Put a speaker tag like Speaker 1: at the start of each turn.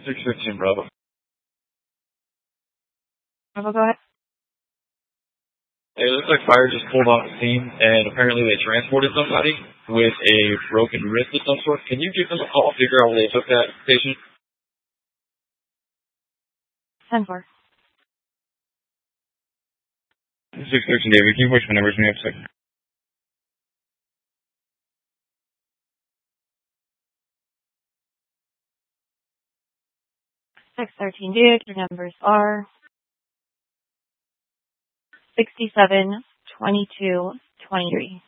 Speaker 1: 615 Bravo.
Speaker 2: Bravo, go ahead.
Speaker 1: It looks like fire just pulled off the scene, and apparently they transported somebody with a broken wrist of some sort. Can you give them a call, figure out where they took that patient?
Speaker 2: 10-4.
Speaker 1: 613 David, can you push my numbers for me up a second?
Speaker 2: 613 David, your numbers are 67, 22, 23.